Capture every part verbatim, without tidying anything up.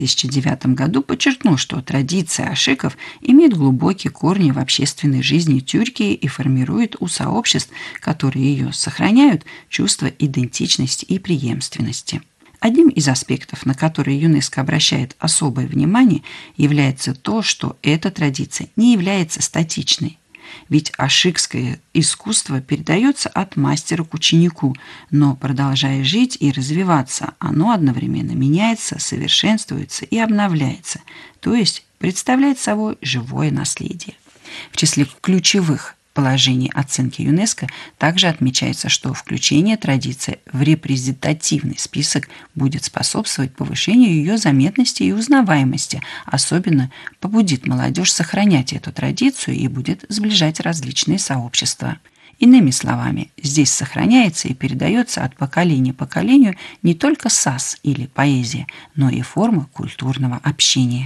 две тысячи девятом году подчеркнул, что традиция ашиков имеет глубокие корни в общественной жизни Тюркии и формирует у сообществ, которые ее сохраняют, чувство идентичности и преемственности. Одним из аспектов, на которые ЮНЕСКО обращает особое внимание, является то, что эта традиция не является статичной. Ведь ашикское искусство передается от мастера к ученику, но, продолжая жить и развиваться, оно одновременно меняется, совершенствуется и обновляется, то есть представляет собой живое наследие. В числе ключевых положений оценки ЮНЕСКО также отмечается, что включение традиции в репрезентативный список будет способствовать повышению ее заметности и узнаваемости, особенно побудит молодежь сохранять эту традицию и будет сближать различные сообщества. Иными словами, здесь сохраняется и передается от поколения к поколению не только саз или поэзия, но и форма культурного общения.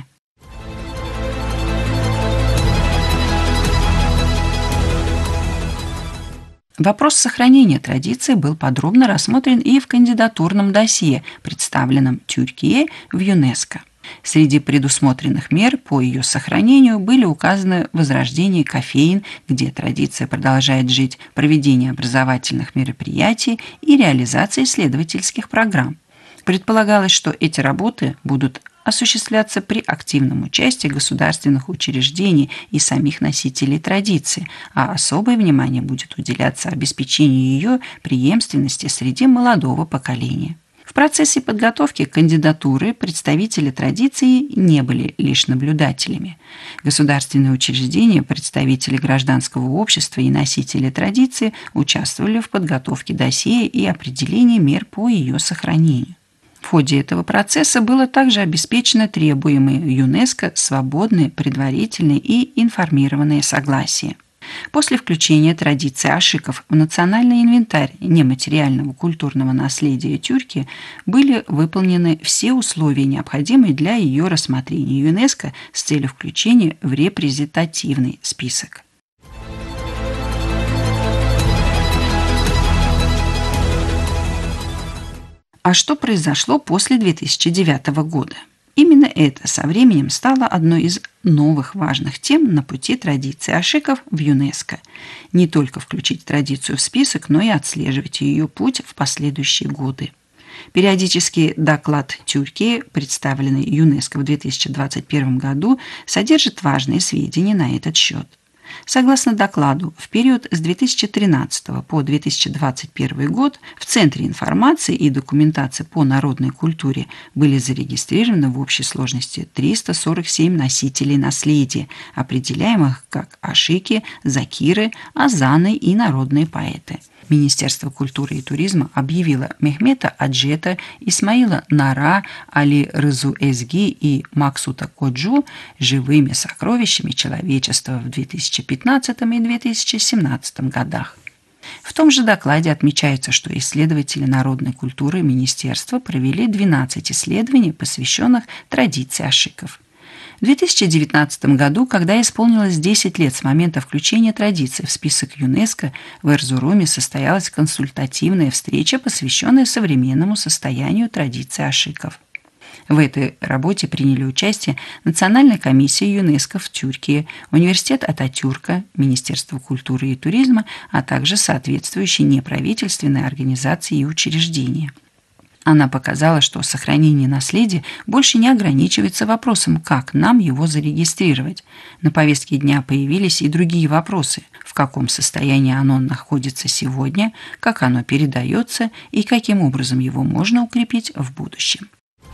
Вопрос сохранения традиции был подробно рассмотрен и в кандидатурном досье, представленном Тюркией в ЮНЕСКО. Среди предусмотренных мер по ее сохранению были указаны возрождение кофеин, где традиция продолжает жить, проведение образовательных мероприятий и реализация исследовательских программ. Предполагалось, что эти работы будут осуществляться при активном участии государственных учреждений и самих носителей традиции, а особое внимание будет уделяться обеспечению ее преемственности среди молодого поколения. В процессе подготовки кандидатуры представители традиции не были лишь наблюдателями. Государственные учреждения, представители гражданского общества и носители традиции участвовали в подготовке досье и определении мер по ее сохранению. В ходе этого процесса было также обеспечено требуемое ЮНЕСКО свободное, предварительное и информированное согласие. После включения традиции ашиков в национальный инвентарь нематериального культурного наследия Тюркии были выполнены все условия, необходимые для ее рассмотрения ЮНЕСКО с целью включения в репрезентативный список. А что произошло после две тысячи девятого года? Именно это со временем стало одной из новых важных тем на пути традиции ашиков в ЮНЕСКО. Не только включить традицию в список, но и отслеживать ее путь в последующие годы. Периодический доклад Тюркии, представленный ЮНЕСКО в две тысячи двадцать первом году, содержит важные сведения на этот счет. Согласно докладу, в период с две тысячи тринадцатого по две тысячи двадцать первый год в Центре информации и документации по народной культуре были зарегистрированы в общей сложности триста сорок семь носителей наследия, определяемых как ашики, закиры, азаны и народные поэты. Министерство культуры и туризма объявило Мехмета Аджета, Исмаила Нара, Али Рызу Эзги и Максута Коджу живыми сокровищами человечества в две тысячи пятнадцатом и две тысячи семнадцатом годах. В том же докладе отмечается, что исследователи народной культуры министерства провели двенадцать исследований, посвященных традиции ашиков. В две тысячи девятнадцатом году, когда исполнилось десять лет с момента включения традиции в список ЮНЕСКО, в Эрзуруме состоялась консультативная встреча, посвященная современному состоянию традиции ашиков. В этой работе приняли участие Национальная комиссия ЮНЕСКО в Тюркии, Университет Ататюрка, Министерство культуры и туризма, а также соответствующие неправительственные организации и учреждения. Она показала, что сохранение наследия больше не ограничивается вопросом, как нам его зарегистрировать. На повестке дня появились и другие вопросы: в каком состоянии оно находится сегодня, как оно передается и каким образом его можно укрепить в будущем.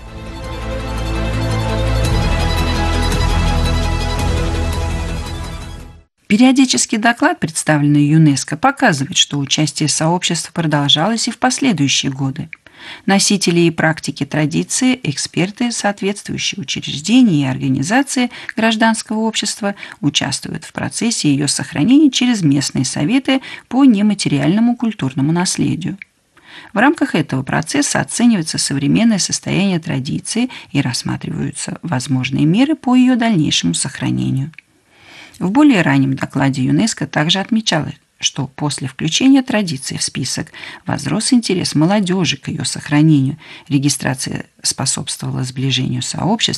Периодический доклад, представленный ЮНЕСКО, показывает, что участие сообщества продолжалось и в последующие годы. Носители и практики традиции, эксперты, соответствующие учреждения и организации гражданского общества участвуют в процессе ее сохранения через местные советы по нематериальному культурному наследию. В рамках этого процесса оценивается современное состояние традиции и рассматриваются возможные меры по ее дальнейшему сохранению. В более раннем докладе ЮНЕСКО также отмечалось, что после включения традиции в список возрос интерес молодежи к ее сохранению, регистрация способствовала сближению сообществ